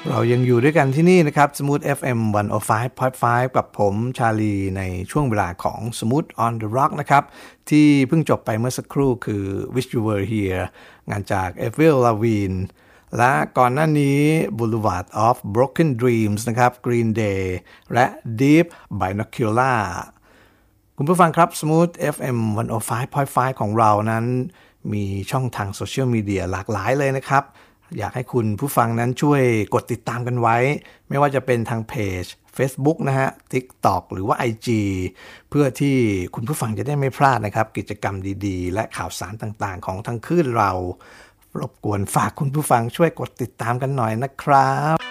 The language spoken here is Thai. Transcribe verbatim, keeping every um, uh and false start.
เรายังอยู่ด้วยกันที่นี่นะครับ Smooth เอฟ เอ็ม หนึ่งศูนย์ห้าจุดห้า กับผมชาลีในช่วงเวลาของ Smooth on the Rock นะครับที่เพิ่งจบไปเมื่อสักครู่คือ Wish You Were Here งานจาก Avril Lavigne และก่อนหน้านี้ Boulevard of Broken Dreams นะครับ Green Day และ Deep Binocular คุณผู้ฟังครับ Smooth เอฟ เอ็ม หนึ่งศูนย์ห้าจุดห้า ของเรานั้นมีช่องทางโซเชียลมีเดียหลากหลายเลยนะครับอยากให้คุณผู้ฟังนั้นช่วยกดติดตามกันไว้ไม่ว่าจะเป็นทางเพจ Facebook นะฮะ TikTok หรือว่า ไอ จี เพื่อที่คุณผู้ฟังจะได้ไม่พลาดนะครับกิจกรรมดีๆและข่าวสารต่างๆของทางคลื่นเรารบกวนฝากคุณผู้ฟังช่วยกดติดตามกันหน่อยนะครับ